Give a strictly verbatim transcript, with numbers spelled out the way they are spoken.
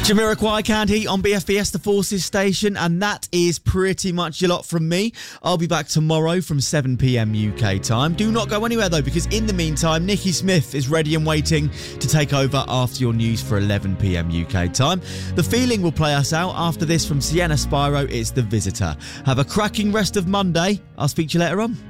Jamiroquai, Canned Heat on B F B S, the Forces station, and that is pretty much a lot from me. I'll be back tomorrow from seven p m U K time. Do not go anywhere though, because in the meantime, Nikki Smith is ready and waiting to take over after your news for eleven p m U K time. The Feeling will play us out after this from Sienna Spyro. It's The Visitor. Have a cracking rest of Monday. I'll speak to you later on.